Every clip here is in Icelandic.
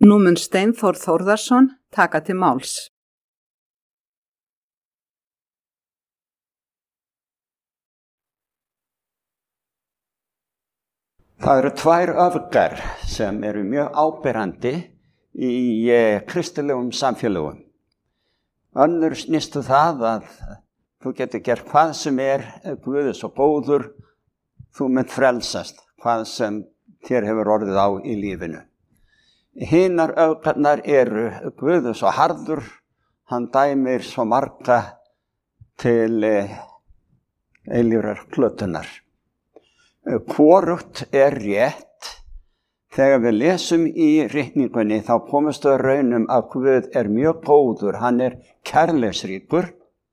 Nú mun Steinþór Þórðarson taka til máls. Það eru tvær öfgar sem eru mjög áberandi í kristilegum samfélögum. Önnur snýst það að þú getur gert hvað sem Guð svo góður, þú munt frelsast, hvað sem þér hefur orðið á í lífinu. Hinar öfgarnar eru Guð svo harður, hann dæmir svo marga til eilífrar plötunar. Hvorugt rétt. Þegar við lesum í ritningunni þá komumst við raunum að Guð mjög góður, hann kærleiksríkur.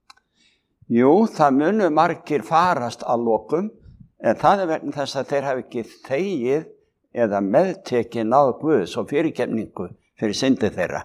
Jú, það munu margir farast að lokum, en það vegna þess að þeir hafi ekki þegið eða meðtekið náð Guðs og fyrirgefningu fyrir syndi þeirra.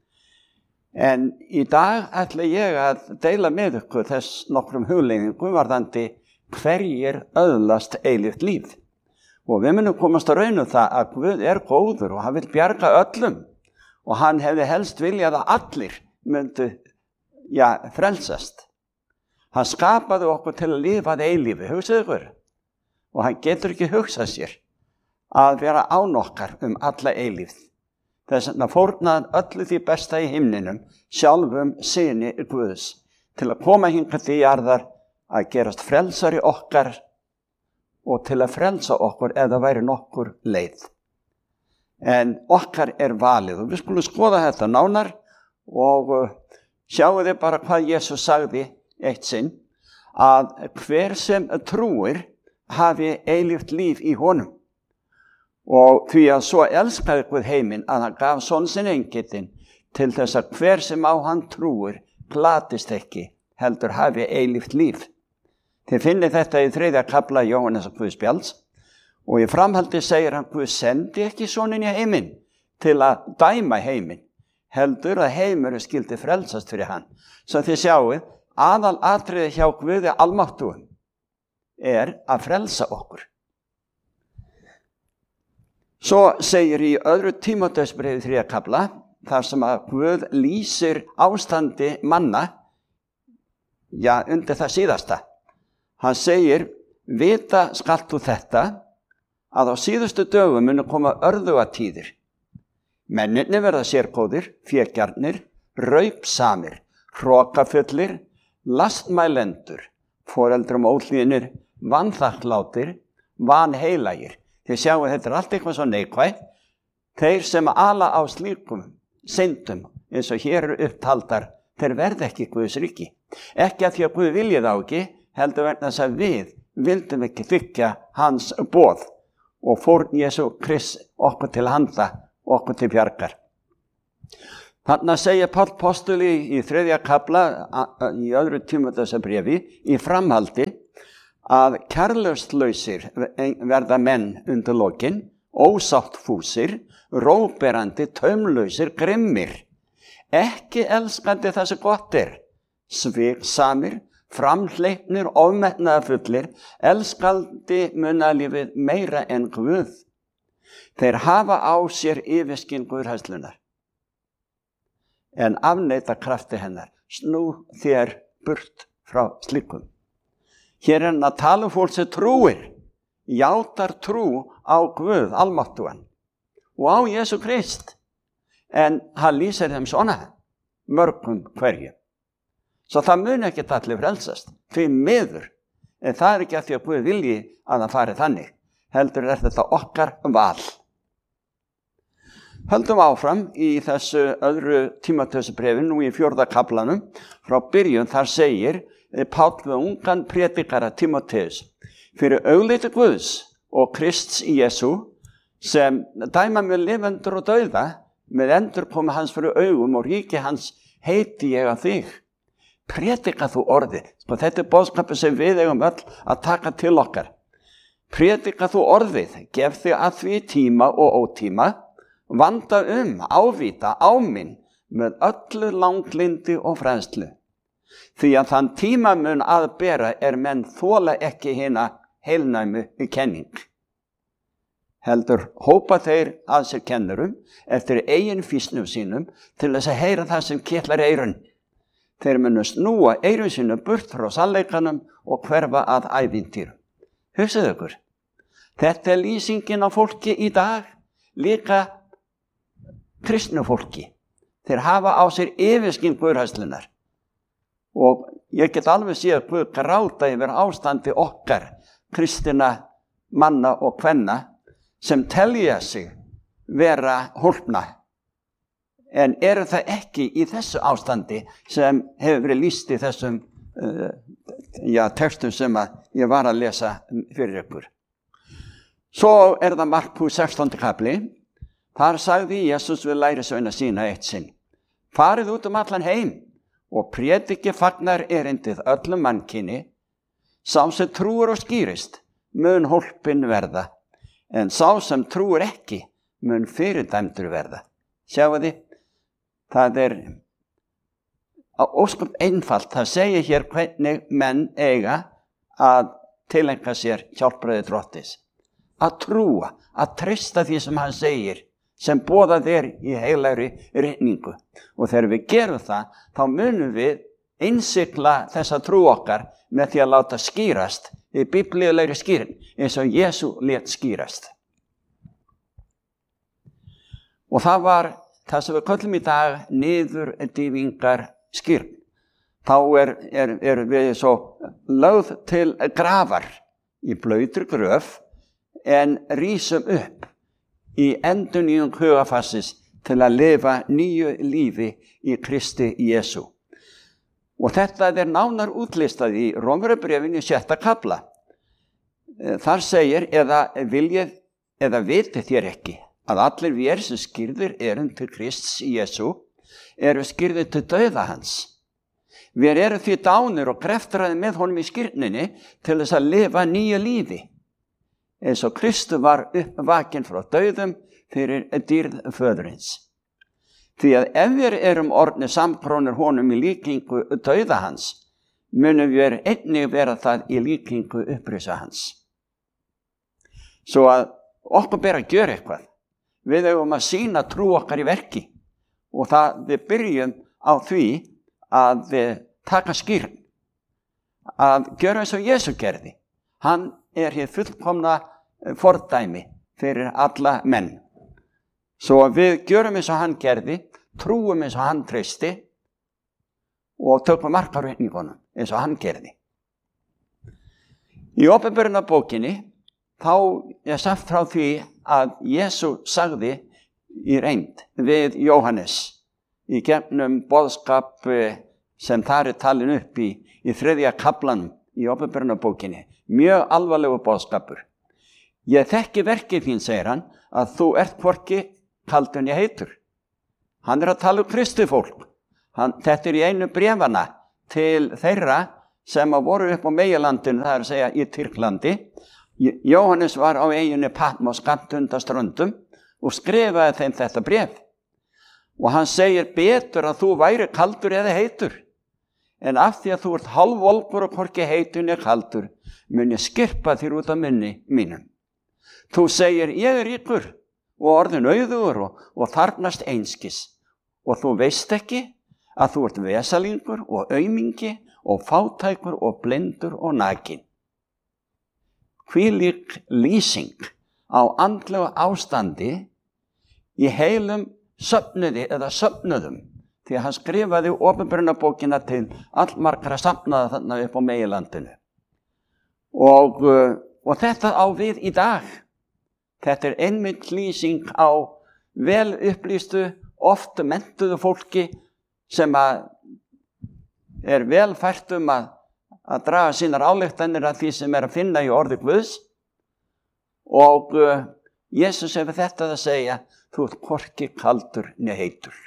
En í dag ætla ég að deila með ykkur þess nokkrum hugleiðingum varðandi hverjir öðlast eilíft líf. Og við munum komast að raunum það að Guð góður og hann vil bjarga öllum og hann hefði helst viljað að allir myndu frelsast. Hann skapaði okkur til að lifa að eilífi, hugsaðu ykkur. Og hann getur ekki hugsað sér að vera án okkar alla eilífð. Þess vegna fórnaði öllu því besta í himninum, sjálfum syni Guðs, til að koma hingað til jarðar að gerast frelsari okkar og til að frelsa okkur ef það væri nokkur leið. En okkar valið og við skulum skoða þetta nánar og sjáu þið bara hvað Jesús sagði eitt sinn, að hver sem trúir hafi eilíft líf í honum. Og því að svo elskaði Guð heiminn að hann gaf son sinn eingetinn til þess að hver sem á hann trúir glatist ekki, heldur hafi eilíft líf. Þið finnið þetta í 3. kafla Jóhannesar Guðspjalls og í framhaldi segir hann Guð sendi ekki soninn í heiminn til að dæma heiminn, heldur að heimurinn skyldi frelsast fyrir hann. Svo þið sjáuð, aðalatriði hjá Guði almáttugum að frelsa okkur. Svo segir í 2. Tímóteusbréfi 3. kafla, þar sem að Guð lýsir ástandi manna, undir það síðasta. Hann segir, vita skalt þú þetta, að á síðustu dögum munu koma örðugatíðir. Mennirnir verða sérgóðir, fégjarnir, raupsamir, hrokafullir, lastmælendur, foreldrum óhlýðnir, vanþakklátir, vanheilagir. Þið sjáu þetta allt eitthvað svo neikvætt. Þeir sem ala á slíkum syndum, eins og hér eru upptaldar, þeir verða ekki Guðs ríki. Ekki að því að Guð vilji þá ekki, heldur vegna þess að við vildum ekki þykja hans boð og fórn Jesú Krist okkur til handa, okkur til bjargar. Þarna segir Páll postuli í 3. kafla í 2. Tímóteusbréfi í framhaldi að kærleikslausir verða menn undir lokin, ósáttfúsir, róberandi, taumlausir, grimmir, ekki elskandi það sem gott sviksamir, framhleypnir, ofmetnaðarfullir, elskandi munalífið meira en Guð. Þeir hafa á sér yfirskyn guðhræðslunnar, en afneita krafti hennar. Snú þér burt frá slíkum. Hér hann að tala fólk sem trúir, játar trú á Guð, almáttugan, og á Jesú Krist. En hann lýsir þeim svona, mörgum hverjum. Svo það muni ekki allir frelsast, því miður. En það ekki að því að Guð vilji að það fari þannig. Heldur þetta okkar val. Höldum áfram í þessu 2. Tímóteusbréfi, nú í 4. kaflanum, frá byrjun þar segir Páll við ungan prédikara Tímóteus, fyrir augliti Guðs og Krists í Jesú, sem dæma með lifendur og dauða, með endurkomu hans fyrir augum og ríki hans heiti ég að þig. Predika þú orðið. Þetta boðskapur sem við eigum öll að taka til okkar. Predika þú orðið, gef þig að því tíma og ótíma, vanda ávíta, áminn með öllu langlindi og fræðslu. Því að þann tíma mun að bera menn þola ekki hina heilnæmu kenning. heldur hópa þeir að sér kennurum eftir eigin fýsnum sínum til þess að heyra það sem kitlar eyrun. Þeir munu snúa eyrun sínum burt frá sannleikanum og hverfa að ævintýrum. Hugsið ykkur, þetta er lýsingin á fólki í dag, líka kristnu fólki. Þeir hafa á sér yfirskyn guðhræðslunnar. Og ég get alveg séð að Guð gráta yfir ástandi okkar, kristina manna og kvenna, sem telja sig vera hólpna. En eru það ekki í þessu ástandi sem hefur verið lýst í þessum textum sem ég var að lesa fyrir ykkur. Svo það Markús 16. kapli. Þar sagði Jesús við lærisveina sína eitt sinn: farið út allan heim og prédiki fagnar erindið öllum mannkyni. Sá sem trúir og skýrist mun hólpinn verða, en sá sem trúir ekki mun fyrirdæmdur verða. Sjáu þið, það ósköp einfalt. Það segir hér hvernig menn eiga að tileinka sér hjálpræði Drottins. Að trúa, að treysta því sem hann segir, sem boðað í heilagri ritningu. Og þegar við gerum það, þá munum við innsigla þessa trú okkar með því að láta skýrast í biblíulegri skýrin, eins og Jesú lét skýrast. Og það var það sem við köllum í dag niðurdýfingar skýrn. Þá er við svo lögð til grafar í blautri gröf, en rísum upp í endurnýjung hugafassis til að lifa nýju lífi í Kristi Jesú. Og þetta nánar útlistað í Rómverjabréfinu 6. kafla. Þar segir: eða viljið eða vitið þér ekki að allir vér sem skírðir erum til Krists Jesú eru skírðir til dauða hans. Vér eru því dánir og greftraði með honum í skírninni til þess að lifa nýju lífi, eins og Kristur var uppvakinn frá dauðum fyrir dýrð föðurins. Því að ef við erum orðnir samkrónir honum í líkingu dauða hans, munum við einnig vera það í líkingu upprisa hans. Svo að okkur ber að gjöra eitthvað. Við eigum að sýna trú okkar í verki, og það við byrjum á því að við taka skýrn, að gjöra eins og Jesú gerði. Hann hér fullkomna fordæmi fyrir alla menn. Svo við gjörum eins og hann gerði, trúum eins og hann treysti og tökum mark á ritningunum eins og hann gerði. Í Opinberunarbókinni þá sagt frá því að Jesú sagði í reynd við Jóhannes í gegnum boðskap sem þar talin upp í 3. kaflanum í Opinberunarbókinni. Mjög alvarlegu boðskapur. Ég þekki verkið þín, segir hann, að þú ert hvorki kaldur né heitur. Hann að tala Kristi fólk. Þetta í einu bréfana til þeirra sem voru upp á meginlandinu, það að segja í Tyrklandi. Jóhannes var á eyjunni Patmos skammt undan ströndum og skrifaði þeim þetta bréf. Og hann segir: betur að þú væri kaldur eða heitur, en af því að þú ert hálfvolgur og hvorki heitur né kaldur, mun ég skirpa þér út af munni mínum. Þú segir: ég er ríkur og orðin auðugur og þarfnast einskis, og þú veist ekki að þú ert vesalingur og aumingi og fátækur og blindur og nakin. Hvílík lýsing á andlegu ástandi í heilum söfnuði eða söfnuðum, því að hann skrifaði Opinberunarbókina til allmargra safnaða þarna upp á meginlandinu. Og þetta á við í dag. Þetta einmitt lýsing á vel upplýstu, oft menntuðu fólki sem vel fært að draga sínar ályktanir af því sem að finna í orði Guðs. Og Jesús hefur þetta að segja: þú ert hvorki kaldur né heitur.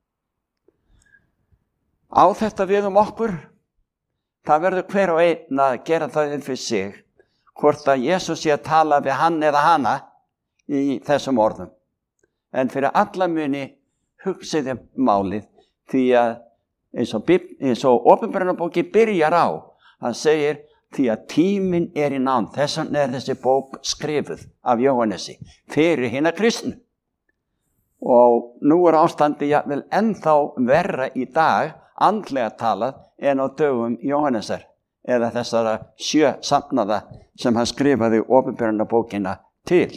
Á þetta við okkur. Það verður hver og einn að gera það fyrir sig, hvort að Jesús sé að tala við hann eða hana í þessum orðum. En fyrir alla muni hugsiði málið, því að eins og Opinberunarbókin byrjar á, hann segir: því að tíminn í nánd. Þess vegna þessi bók skrifuð af Jóhannesi fyrir hina kristnu. Og nú ástandi jafnvel ennþá verra í dag, andlega talað, en á dögum Jóhannesar, eða þessara 7 safnaða sem hann skrifaði Opinberunarbókina til.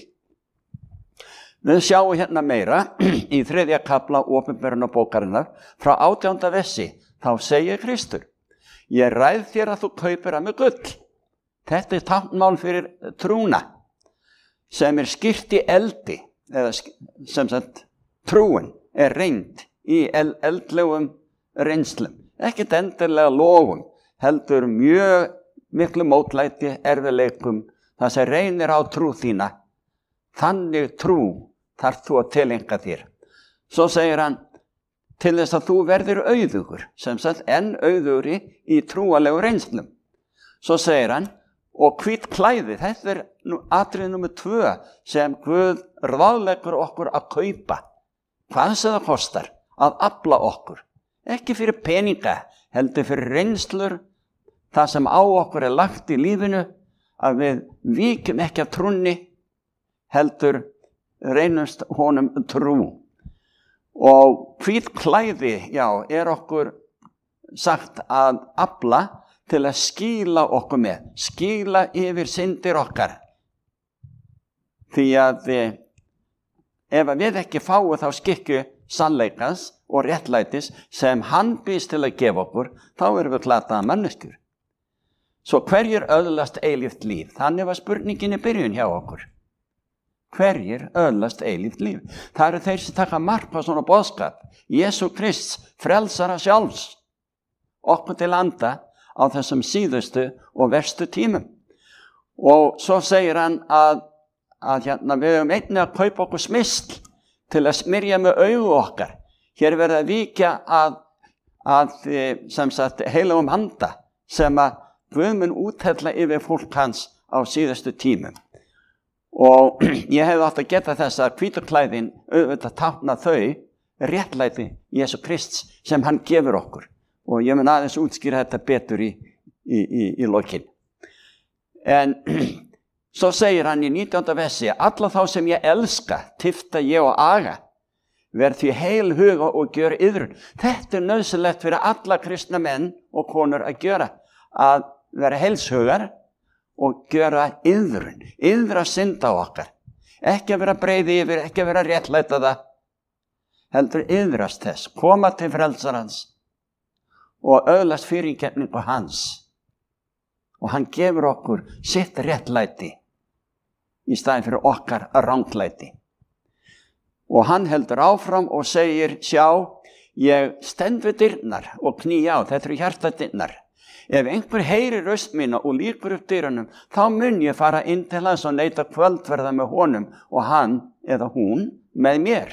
Við sjáum hérna meira í 3. kafla Opinberunarbókarinnar frá 18. versi. Þá segir Kristur: ég ræð þér að þú kaupir að með gull. Þetta táknmál fyrir trúna sem skýrt í eldi, eða sem sagt trúin reynd í eldlegum reynslum. Ekkert endilega logum, heldur mjög miklu mótlæti, erfiðleikum, það sem reynir á trú þína. Þannig trú þarf þú að tileinka þér. Svo segir hann, til þess að þú verður auðugur, sem sagt enn auðugri í trúalegu reynslum. Svo segir hann, og hvít klæði, þetta atriði númer 2 sem Guð ráðleggur okkur að kaupa. Hvað sem það kostar að afla okkur. Ekki fyrir peninga, heldur fyrir reynslur, það sem á okkur lagt í lífinu, að við víkjum ekki af trúnni, heldur reynumst honum trú. Og hvít klæði, okkur sagt að afla til að skýla okkur með, skýla yfir syndir okkar. Því að ef við ekki fáum þá skikku sannleikans og réttlætis sem hann býst til að gefa okkur, þá erum við glataða manneskjur. Svo hverjir öðlast eilíft líf? Þannig var spurningin í byrjun hjá okkur. Hverjir öðlast eilíft líf? Það eru þeir sem taka mark á svona boðskap. Jesú Krists, frelsara sjálfs, okkur til anda á þessum síðustu og verstu tímum. Og svo segir hann að við höfum einnig að kaupa okkur smyrsl til að smyrja með augu okkar. Hér verða að víkja að sem sagt heilagum anda sem að Guð mun úthella yfir fólk hans á síðustu tímum. Og ég hefði átt að geta þess að hvítu klæðin auðvitað tákna þau réttlæti Jesú Krists sem hann gefur okkur. Og ég mun aðeins útskýra þetta betur í lokin. En svo segir hann í 19. versi, alla þá sem ég elska, tifta ég og aga, verð því heil huga og gjör iðrun. Þetta nauðsynlegt fyrir alla kristna menn og konur að gera, að vera heilshugar og gjöra iðrun, iðra synda okkar. Ekki að vera breiði yfir, ekki að vera réttlæta það, heldur iðrast þess, koma til frelsarans og öðlast fyrirgefningu hans. Og hann gefur okkur sitt réttlæti í staðinn fyrir okkar ranglæti. Og hann heldur áfram og segir, sjá, ég stend við dyrnar og knýja á, þetta eru hjartadyrnar. Ef einhver heyrir röst mína og lýkur upp dyrunum, þá mun ég fara inn til hans og neita kvöldverða með honum og hann eða hún með mér.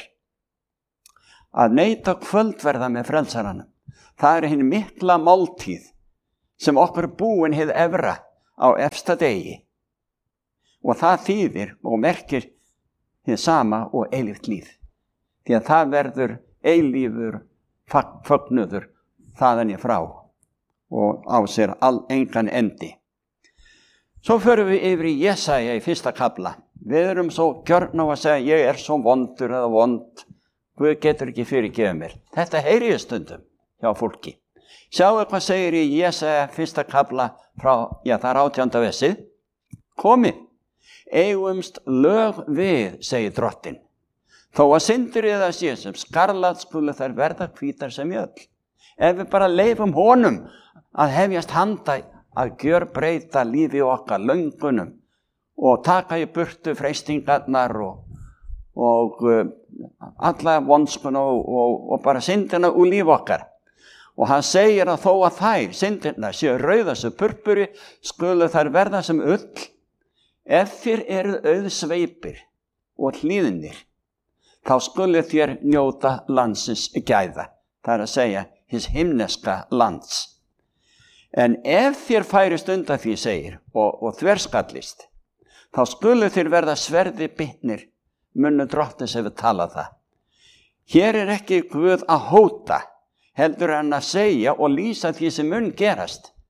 Að neita kvöldverða með frelsaranum, það er hin mikla máltíð sem okkur búin hið efra á efsta degi. Og það þýðir og merkir hið sama og eilíft líf. Því að það verður eilífur fögnuður þaðan í frá og á sér engan endi. Svo förum við yfir í Jesaja í 1. kafla. Við erum svo gjörn á að segja, ég er svo vondur eða vond, Guð getur ekki fyrirgefið mér. Þetta heyri ég stundum hjá fólki. Sjáu hvað segir í Jesaja 1. kafla frá, það er 18. versið. Komið, eigumst lög við, segir drottinn. Þó að syndir í það sé sem skarlat skulu þær verða hvítar sem mjöll. Ef við bara leifum honum að hefjast handa að gjörbreyta lífi okkar, löngunum og taka í burtu freistingarnar og alla vonskuna og bara syndina úr lífi okkar. Og hann segir að þó að þær syndirna séu rauðar sem purpuri, skulu þær verða sem ull, ef þér eru auðsveipir og hlýðnir, þá skulu þér njóta landsins gæða, það er að segja hins himneska lands. En ef þér færist undan því, segir, og þverskallist, þá skulu þér verða sverði bitnir, munnu drottins hefur talað það. Hér er ekki Guð að hóta, heldur hann að segja og lýsa því sem mun gerast,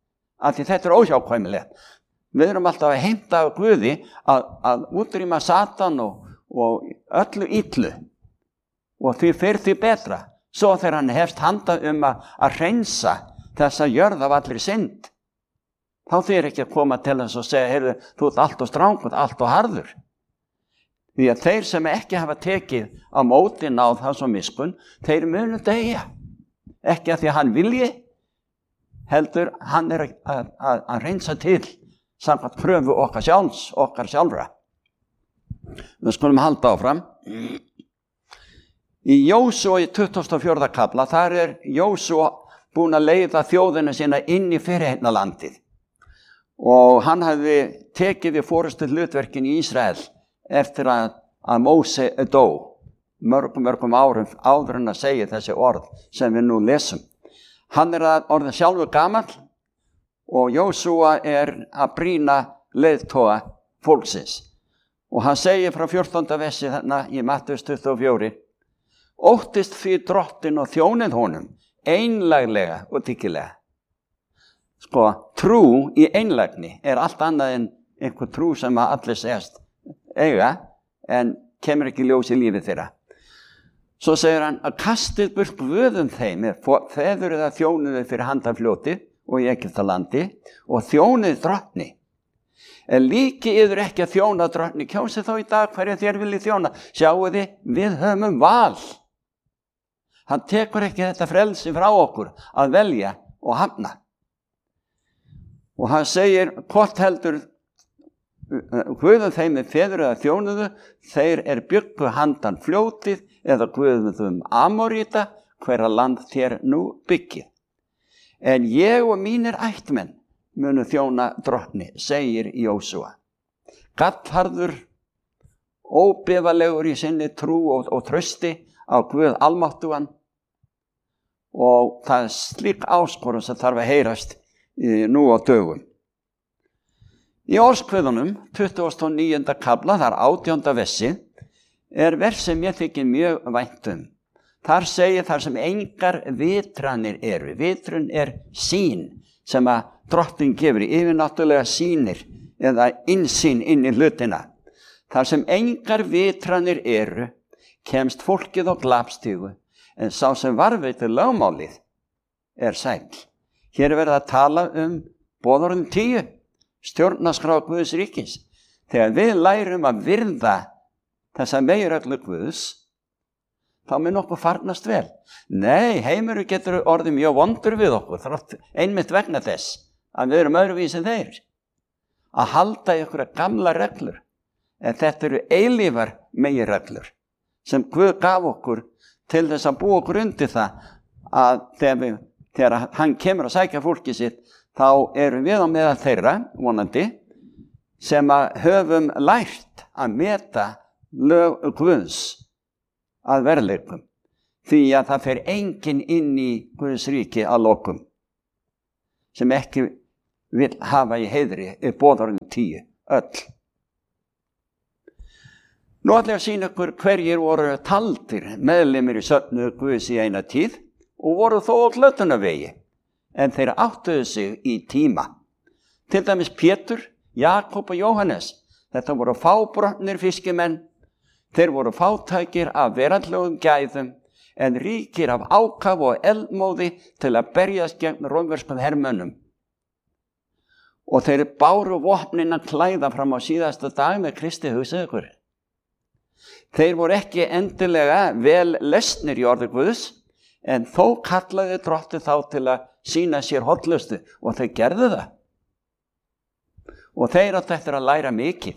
af því þetta óhjákvæmilegt. Við erum alltaf að heimta af Guði að útrýma Satan og öllu illu og því fyrr því betra. Svo þegar hann hefst handa að hreinsa þessa jörð af allri synd, þá þýðir ekki að koma til þess og segja, heyrðu, þú ert allt og strangur, allt og harður. Því að þeir sem ekki hafa tekið á móti náð það svo miskunn, þeir munu deyja. Ekki að því að hann vilji, heldur hann að hreinsa til samkvæmt kröfu okkar sjálfra. Við skulum halda áfram. Í Jósúa í 24. kafla, þar Jósúa búinn að leiða þjóðina sína inn í fyrirheitnalandið. Og hann hafði tekið við forystu hlutverkin í Ísrael eftir að Móse dó, mörgum árum áður en að segja þessi orð sem við nú lesum. Hann orðinn sjálfur gamall og Jósúa að brýna leiðtoga fólksins. Og hann segir frá 14. versi þarna í Mattheus 24, óttist því drottin og þjónið honum, einlæglega og dyggilega. Sko, trú í einlægni allt annað en einhver trú sem að allir segast eiga, en kemur ekki ljós í lífið þeirra. Svo segir hann að kastið burt guðum þeim, feður eða þjónuðu fyrir handafljótið og í Egyptalandi og þjónuðu drottni. En líki yður ekki að þjóna drottni, kjósið þá í dag hverja þér viljið þjóna. Sjáu þið, við höfum val. Hann tekur ekki þetta frelsi frá okkur að velja og hafna. Og hann segir, hvort heldur guðum þeim feður eða þjónuðu, þeir byggu handan fljótið eða guðum Amoríta, hverra land þér nú byggið. En ég og mínir ættmenn munu þjóna drottni, segir Jósúa. Gallharður, óbefalegur í sinni trú og trausti á Guð almáttugan, og það slík áskorun sem þarf að heyrast nú á dögum. Í Orðskviðunum, 29. kafla, þar 18. versi, vers sem ég þykir mjög vænt um. Þar segir þar sem engar vitranir eru. Vitrun sýn sem að drottin gefur, yfirnáttúrulega sýnir eða innsýn inn í hlutina. Þar sem engar vitranir eru, kemst fólkið á glapstígu, en sá sem varðveitir lögmálið sæll. Hér verið að tala boðorðin 10, stjórnarskrá Guðs ríkis. Þegar við lærum að virða þessa meginreglu Guðs, þá mun okkur farnast vel. Nei, heimurinn getur orðið mjög vondur við okkur, einmitt vegna þess að við erum öðruvísi en þeir. Að halda í einhverja gamla reglur, en þetta eru eilífar meginreglur sem Guð gaf okkur til þess að búa okkur undir það að þegar hann kemur að sækja fólkið sitt, þá erum við á meðal þeirra, vonandi, sem að höfum lært að meta lög Guðs að veruleikum, því að það fer enginn inn í Guðs ríki að lokum sem ekki vil hafa í heiðri boðorðin 10, öll. Nú ætla ég að sýna ykkur hverjir voru taldir meðlimir í söfnu Guðs í eina tíð og voru þó á hlötunarvegi, en þeir áttuðu sig í tíma. Til dæmis Pétur, Jakob og Jóhannes. Þetta voru fábrotnir fiskimenn. Þeir voru fátækir af veraldlegum gæðum, en ríkir af ákaf og eldmóði til að berjast gegn rómverskum hermönnum. Og þeir báru vopnin að klæða fram á síðasta dag með Kristi, hugsið ykkur. Þeir voru ekki endilega vel lesnir í orði Guðs, en þó kallaði drottinn þá til að sýna sér hollustu, og þeir gerðu það. Og þeir áttu eftir að læra mikið.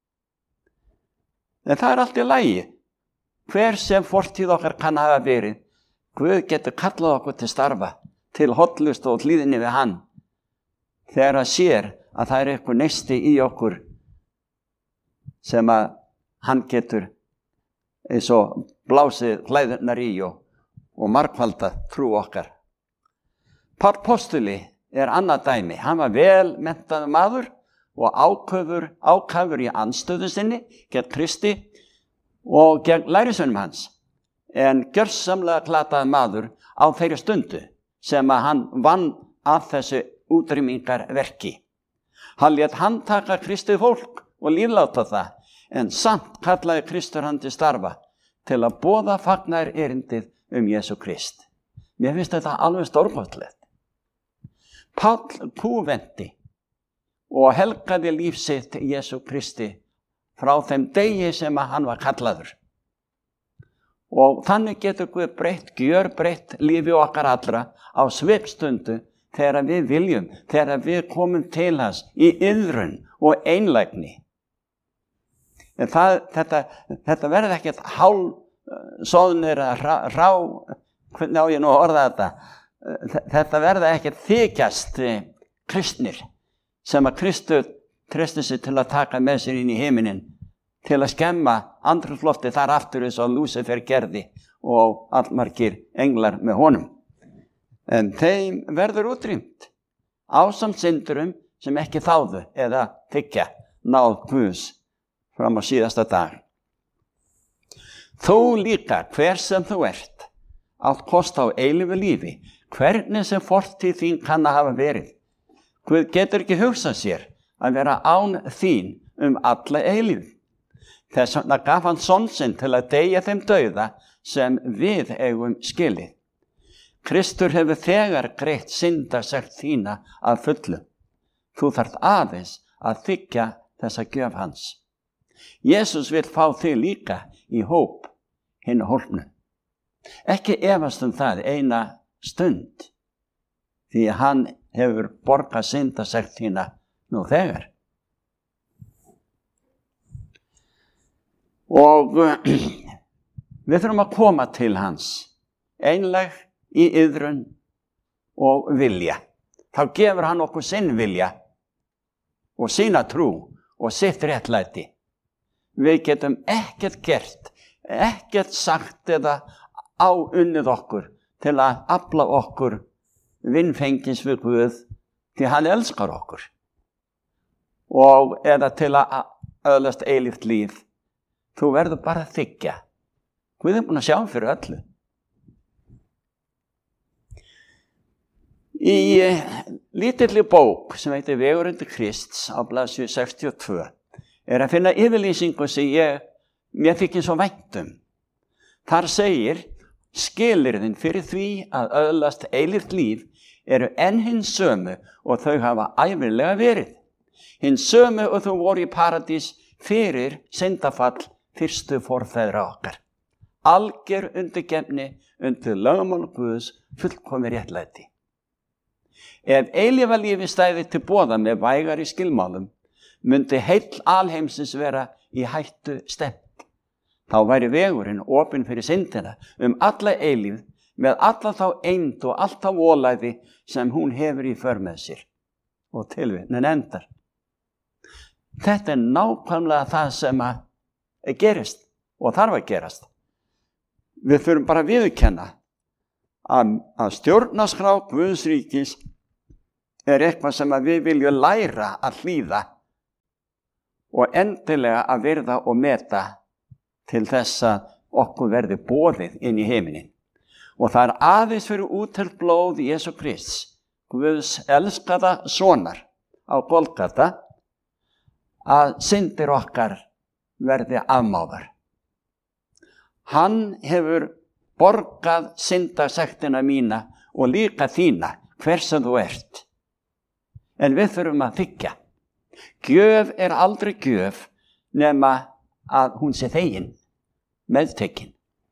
En það allt í lagi. Hver sem fortíð okkar kann hafa verið, Guð getur kallað okkur til starfa, til hollustu og hlýðni við hann, þegar að sér að það eitthvað neisti í okkur sem að hann getur eins og blásið klæðurnar í og margfalda trú okkar. Páll postuli annað dæmi. Hann var vel menntaður maður og ákafur í andstöðu sinni gegn Kristi og gegn lærisveinum hans, en gjörsamlega glataður maður á þeirri stundu sem að hann vann af þessu útrýmingarverki. Hann lét handtaka kristið fólk og lífláta það, en samt kallaði Kristur hann til starfa til að boða fagnar erindið Jesú Krist. Mér finnst þetta alveg stórkostlegt. Páll kúventi og helgaði líf sitt Jesú Kristi frá þeim degi sem hann var kallaður. Og þannig getur Guð gjörbreytt lífi okkar allra á svipstundu þegar við viljum, þegar við komum til hans í iðrun og einlægni. En þetta verður ekkert hálfsoðnir hvernig á ég nú að orða þetta? Þetta verður ekkert þykjast kristnir sem að Kristur treysti sig til að taka með sér inn í himinin til að skemma andrúmsloftið þar aftur eins og Lúsifer gerði og allmargir englar með honum. En þeim verður útrýmt ásamt syndurum sem ekki þáðu eða þykja náð Guðs fram á síðasta dag. Þú líka, hver sem þú ert, átt kost á eilífu lífi, hvernig sem fortíð þín kann að hafa verið. Guð getur ekki hugsað sér að vera án þín alla eilífð. Þess vegna gaf hann son sinn til að deyja þeim dauða sem við eigum skilið. Kristur hefur þegar greitt syndasekt þína að fullu. Þú þarft aðeins að þiggja þessa gjöf hans. Jesús vill fá þig líka í hóp hinna hólpnu. Ekki efast það eina stund, því að hann hefur borgað syndasekt þína nú þegar. Og við þurfum að koma til hans, einlæg í iðrun og vilja. Þá gefur hann okkur sinn vilja og sína trú og sitt réttlæti. Við getum ekkert gert, ekkert sagt eða áunnið okkur til að afla okkur vinfengis við Guð, því hann elskar okkur. Og eða til að öðlast eilíft líf. Þú verður bara að þiggja. Guð búinn að sjá fyrir öllu. Í lítilli bók sem heitir Vegur undir Krists á blaðsíðu 62 að finna yfirlýsingu sem mér þykir svo vænt um. Þar segir, skilyrðin fyrir því að öðlast eilíft líf eru enn hins sömu og þau hafa ævinlega verið. Hins sömu og þau voru í paradís fyrir syndafall fyrstu forfeðra okkar. Alger undirgefni undir lögmál Guðs fullkomi réttlæti. Ef eilífa lífi stæði til boða með vægari skilmálum, myndi heill alheimsins vera í hættu stefnt. Þá væri vegurinn opinn fyrir syndina alla eilífð með alla þá eind og allt þá volæði sem hún hefur í för með sér. Og tilvitnunin endar. Þetta nákvæmlega það sem gerist og þarf að gerast. Við þurfum bara að viðurkenna að stjórnarskrá Guðs ríkis eitthvað sem við viljum læra að hlýða og endilega að virða og meta til þess að okkur verði boðið inn í heiminin. Og það aðeins fyrir úttelt blóð Jesú Krists, Guðs elskaða sonar á Golgata, að syndir okkar verði afmáðar. Hann hefur borgað syndasektina mína og líka þína, hver sem þú ert. En við þurfum að þiggja. Gjöf aldrei gjöf nema að hún sé þegin, meðtekin.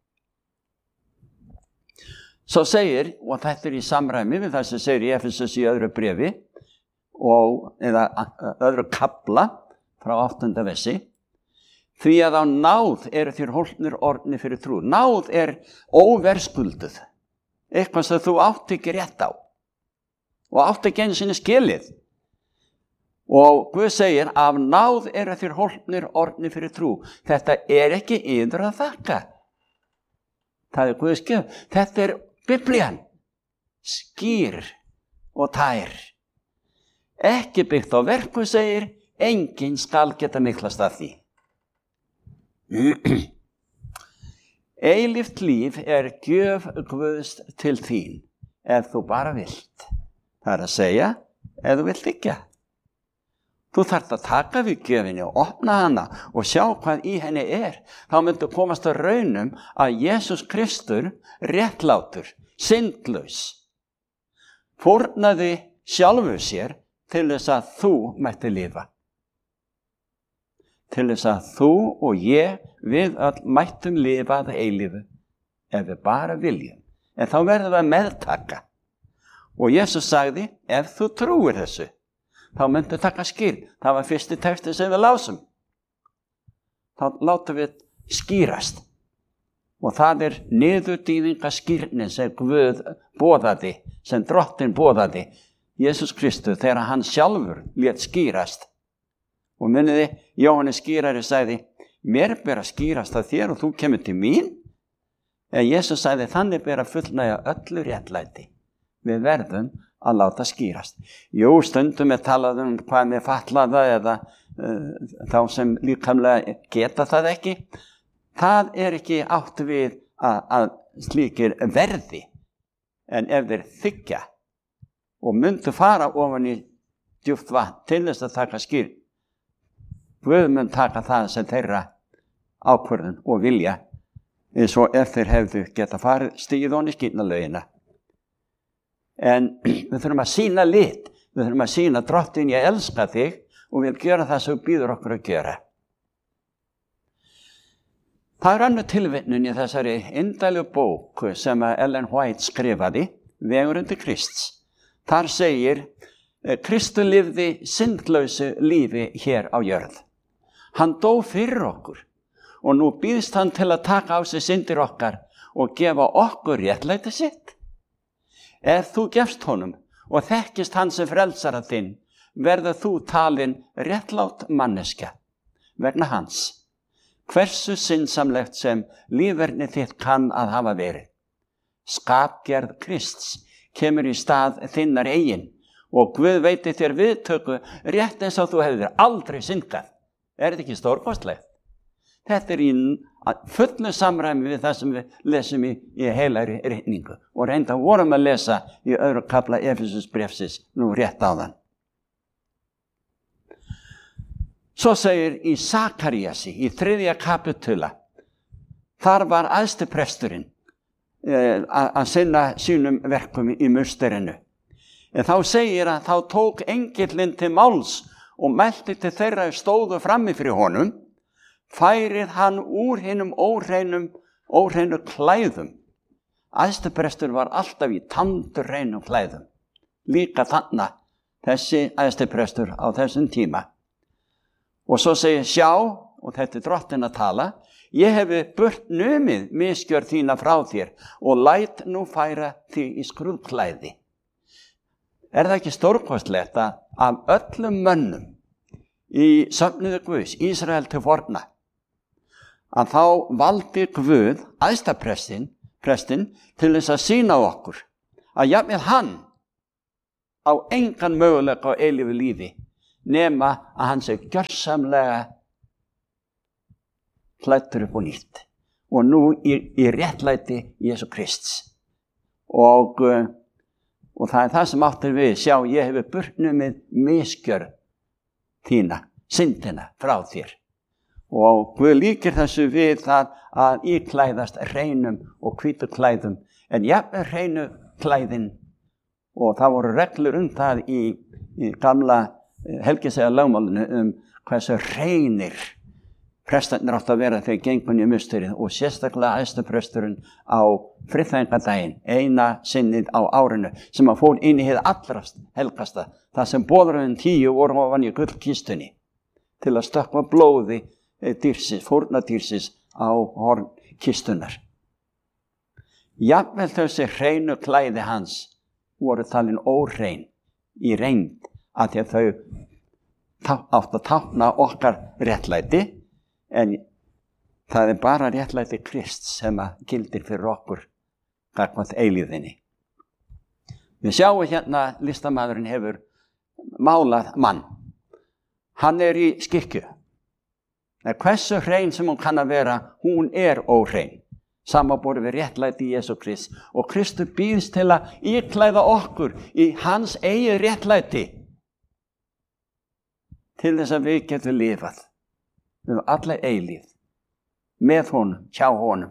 Svo segir, og þetta í samræmi við það sem segir í Efesus í öðru bréfi, eða öðru kafla frá 8. versi, því að á náð eru þér hólpnir orðnir fyrir trú. Náð óverðskulduð, eitthvað sem þú átt ekki rétt á og átt ekki einu sinni skilið. Og Guð segir, af náð eru þér hólpnir orðnir fyrir trú. Þetta ekki yður að þakka. Það Guðs gjöf. Þetta Biblían, skýr og tær. Ekki byggt á verku, segir, enginn skal geta miklast að því. Eilíft líf gjöf Guðs til þín, ef þú bara vilt. Það að segja, ef þú vilt ekki. Þú þarft að taka við gjöfinni og opna hana og sjá hvað í henni er. Þá myndu komast að raunum að Jesús Kristur, réttlátur, syndlaus, fórnaði sjálfu sér til þess að þú mætti lifa. Til þess að þú og ég, við öll mættum lifa að eilífu, ef við bara viljum. En þá verðum við að meðtaka. Og Jesús sagði, ef þú trúir þessu, þá myndu taka skýr. Það var fyrsti texti sem við lásum. Þá látum við skýrast. Og það er niðurdýfingaskýrnin sem Guð boðaði, sem Drottinn boðaði, Jesús Kristur, þegar hann sjálfur lét skýrast. Og muniði, Jóhannes skýrari sagði, mér ber að skýrast að þér og þú kemur til mín. En Jesús sagði, þannig ber að fullnægja öllu réttlæti. Við verðum að láta skýrast. Jú, stundum er talað hvað með fatlaða eða þá sem líkamlega geta það ekki. Það er ekki átt við að slíkir verði. En ef þeir þiggja og myndu fara ofan í djúpt vatn til þess að taka skýr, Guð mun taka það sem þeirra ákvörðun og vilja, eins og ef þeir hefðu geta farið stigið ofan í skírnarlaugina. En við þurfum að sýna lit, við þurfum að sýna Drottinn, ég elska þig og vil gera það sem býður okkur að gera. Það er önnur tilvitnun í þessari indælu bók sem Ellen White skrifaði, Vegur undir Krists. Þar segir, Kristur lifði syndlausu lífi hér á jörð. Hann dó fyrir okkur og nú býðst hann til að taka á sig syndir okkar og gefa okkur réttlæti sitt. Ef þú gefst honum og þekkist hann sem frelsara þinn, verður þú talin réttlát manneskja vegna hans. Hversu syndsamlegt sem lífverðni þitt kann að hafa verið. Skapgerð Krists kemur í stað þinnar eigin og Guð veiti þér viðtöku rétt eins og þú hefur aldrei syndgað. Er þetta ekki stórkostlegt? Þetta er í fullu samræmi við það sem við lesum í heilagri ritningu og reynda vorum að lesa í öðru kafla Efesusbréfsins nú rétt áðan. Svo segir í Sakaríasi í 3. kapitula, þar var æðstipresturinn að sinna sínum verkum í musterinu. En þá segir að þá tók engillinn til máls og mælti til þeirra stóðu frammi fyrir honum, færið hann úr hinum óhreinu klæðum. Æðstiprestur var alltaf í tandurreinu klæðum. Líka þarna þessi æðstiprestur á þessum tíma. Og svo segir, sjá, og þetta er Drottinn að tala, ég hefi burt numið misgjörð þína frá þér og læt nú færa þig í skrúðklæði. Er það ekki stórkostlegt að af öllum mönnum í söfnuði Guðs, Ísrael til forna, að þá valdi Guð æðstaprestinn til þess að sýna okkur að jafnvel hann á engan möguleika á eilífu lífi nema að hann sé gjörsamlega klæddur upp og nýtt og nú í réttlæti Jesú Krists. Og það er það sem áttir við, sjá, ég hefi burnumið misgjörð þína, syndina frá þér. Og Guð líkir þessu við það að íklæðast hreinum og hvítu klæðum, en jafnvel hreinu klæðin, og það voru reglur það í gamla helgislega lögmálinu hversu hreinir prestarnir átt að vera þegar gengun í musterið og sérstaklega æðstapresturinn á friðþægingadaginn, eina sinnið á árinu sem að fór inn í hið allra helgasta, það sem boðurinn 10 voru ofan í gullkistunni til að stökkva blóði fórnadýrsis á horn kistunar. Jafnvel þessi hreinu klæði hans voru talin óhrein í reynd að því að þau átt að tákna okkar réttlæti. En það er bara réttlæti Krists sem að gildir fyrir okkur gagnvart eilíðinni. Við sjáum hérna listamaðurinn hefur málað mann. Hann er í skikkju. En hversu hrein sem hún kann að vera, hún er óhrein. Samanborið við réttlæti Jesú Krist. Og Kristur býðst til að íklæða okkur í hans eigið réttlæti. til þess að við getum lifað alla eilíð með honum, hjá honum.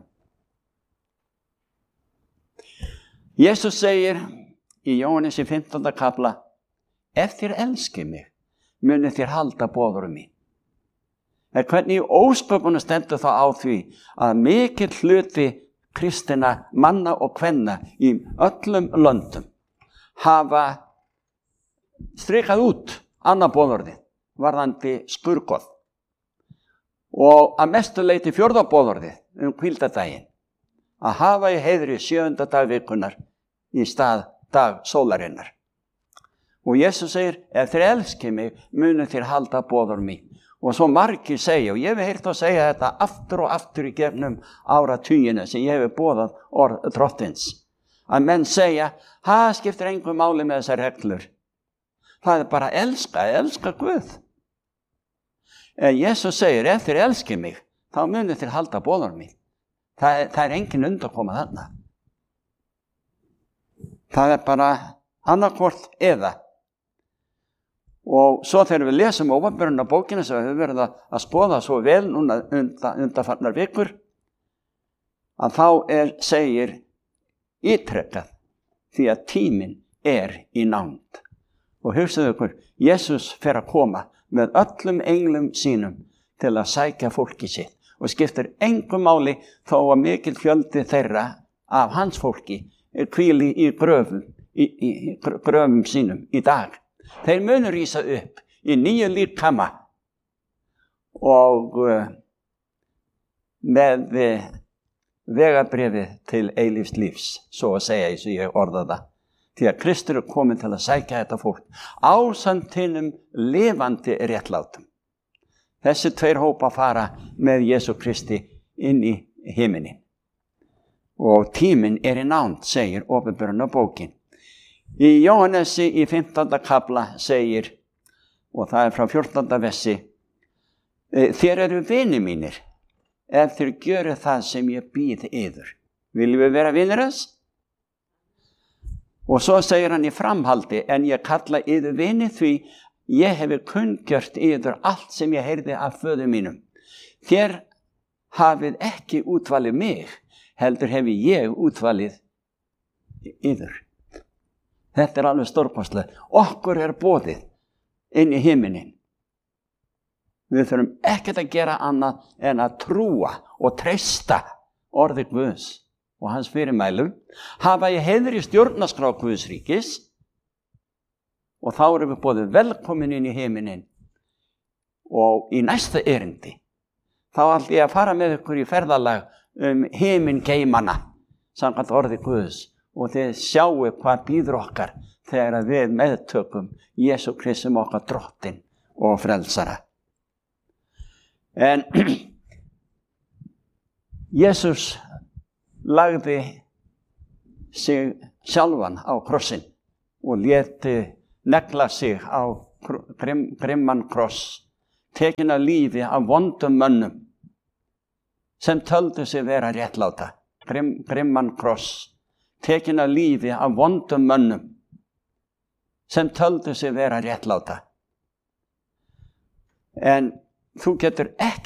Jesus segir í Jóhannes í 15. kafla: ef þér elskið mig, munið þér halda boðorðum mín. En hvernig í ósköpunum stendur þá á því að mikill hluti kristina manna og kvenna í öllum löndum hafa strikað út annað boðorðið varðandi skurðgoð og að mestu leyti 4. boðorðið hvíldardaginn, að hafa í heiðri 7. dag vikunnar í stað dag sólarinnar. Og Jesus segir: ef þér elskið mig, munið þér halda boðorð mín. Og svo margir segja, og ég hef heyrt að segja þetta aftur og aftur í gegnum áratugina sem ég hef boðað orð drottins, að menn segja: það skiptir engu máli með þessar reglur. Það er bara að elska Guð. En Jesus segir: ef þér elskið mig, þá munið þér halda boðorð mín. Það er engin undankoma þarna. Það er bara annarkvort eða. Og svo þegar við lesum Ópenbarunarbókina sem við höfum verið að skoða svo vel núna undanfarnar vikur, að þá segir ítrekað því að tíminn er í nánd. Og hugsaðu ykkur, Jesus fer að koma með öllum englum sínum til að sækja fólki sitt og skiptir engu máli þó að mikill fjöldi þeirra af hans fólki hvíli í gröfum sínum í dag. Þeir munu rísa upp í nýju líkama og með vegabréfið til eilífs lífs, svo að segja eins og ég orða það. Því að Kristur er komin til að sækja þetta fólk ásamt hinum lifandi réttlátum. Þessi 2 hópar fara með Jesú Kristi inn í himinin. Og tíminn er í nánd, segir Ópenbarunarbókin. Í Jóhannesi í 15. kafla segir, og það er frá 14. versi: þér eru vinir mínir, ef þér gjöru það sem ég býð yður. Viljum við vera vinir þess? Og svo segir hann í framhaldi: en ég kalla yður vini því ég hefi kunngjört yður allt sem ég heyrði af föður mínum. Þér hafið ekki útvalið mig, heldur hefi ég útvalið yður. Þetta er alveg stórkostlegt. Okkur er boðið inn í himinin. Við þurfum ekkert að gera annað en að trúa og treysta orði Guðs og hans fyrirmælum, hafa í heiðri stjórnarskrá Guðs ríkis, og þá erum við boðið velkomin inn í himinin. Og í næsta erindi þá ætla ég að fara með ykkur í ferðalag himingeimana samkvæmt orði Guðs, og þið sjáu hvað býður okkar þegar við meðtökum Jesú Kristi sem okkar drottinn og frelsara. En Jesus lagði sig sjálfan á krossin og léti negla sig á grimman kross, tekin af lífi af vondum mönnum sem töldu sig vera réttláta. Grimman kross, tekin af lífi af vondum mönnum sem töldu sig vera réttláta. En þú getur ekki